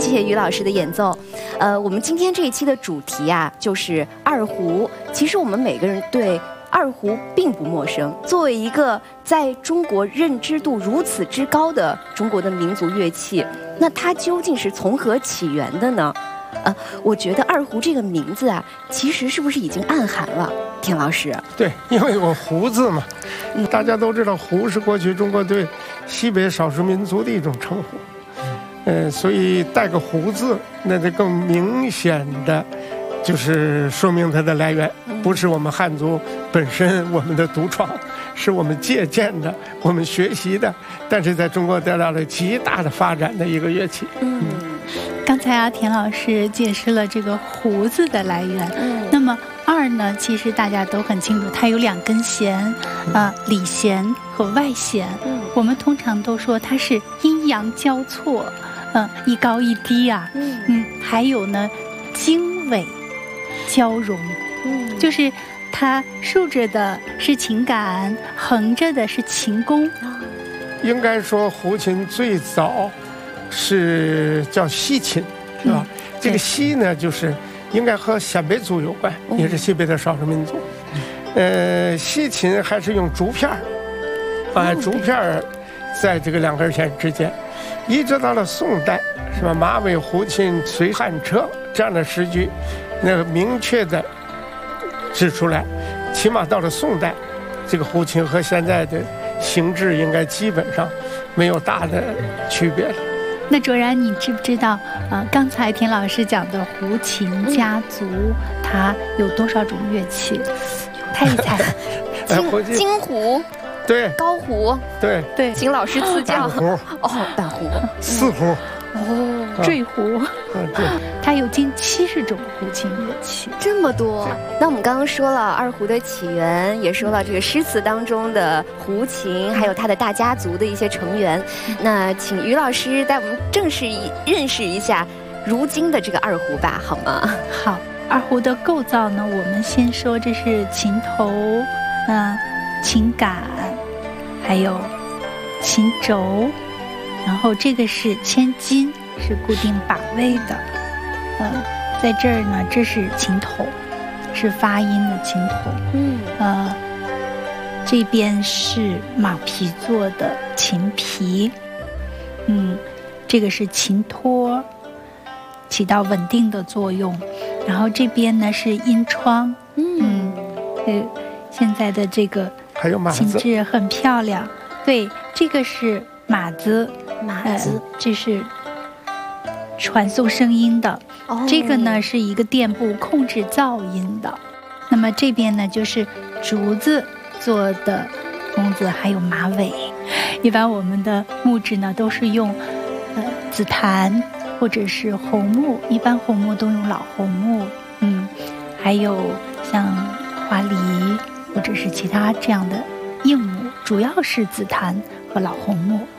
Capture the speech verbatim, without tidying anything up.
谢谢于老师的演奏。呃，我们今天这一期的主题啊，就是二胡。其实我们每个人对二胡并不陌生。作为一个在中国认知度如此之高的中国的民族乐器，那它究竟是从何起源的呢？呃，我觉得二胡这个名字啊，其实是不是已经暗含了？田老师， 对，因为有胡字嘛，大家都知道胡是过去中国对西北少数民族的一种称呼，呃，所以带个胡字，那就更明显的就是说明它的来源，不是我们汉族本身我们的独创，是我们借鉴的，我们学习的，但是在中国得到了极大的发展的一个乐器。 嗯，刚才啊，田老师解释了这个胡字的来源。嗯，那么二呢，其实大家都很清楚，它有两根弦，啊、呃，里弦和外弦。嗯，我们通常都说它是阴阳交错，嗯、呃，一高一低啊。嗯嗯，还有呢，经纬交融。嗯，就是它竖着的是情感，横着的是琴弓。 应该说胡琴最早是叫西琴，是吧？嗯、这个西呢，就是应该和鲜卑族有关，嗯、也是西北的少数民族。呃，西琴还是用竹片儿，把竹片儿在这个两根弦之间，一直到了宋代，是吧？马尾胡琴随汉车这样的诗句，那个明确的指出来，起码到了宋代，这个胡琴和现在的形制应该基本上没有大的区别了。 那卓然，你知不知道，呃，刚才田老师讲的胡琴家族，嗯、它有多少种乐器？猜一猜。 金金胡， 对， 高胡， 对对，请老师赐教。 胡哦，板胡， 四胡。 哦，坠胡， 嗯，对， 它有近七十种胡琴乐器， 这么多。那我们刚刚说了二胡的起源，也说了这个诗词当中的胡琴，还有它的大家族的一些成员。那请于老师带我们正式认识一下如今的这个二胡吧，好吗？ 好，二胡的构造呢，我们先说这是琴头，嗯、呃，琴杆，还有琴轴。然后这个是千斤，是固定把位的，呃，在这儿呢，这是琴头，是发音的琴头，嗯，呃，这边是马皮做的琴皮，嗯，这个是琴托，起到稳定的作用。然后这边呢是音窗，嗯，呃，现在的这个琴质很漂亮，对，这个是马子。马子、呃，这是传送声音的。哦，这个呢是一个垫部控制噪音的。那么这边呢就是竹子做的弓子，还有马尾。一般我们的木质呢都是用呃紫檀或者是红木，一般红木都用老红木，嗯，还有像花梨或者是其他这样的硬木，主要是紫檀和老红木。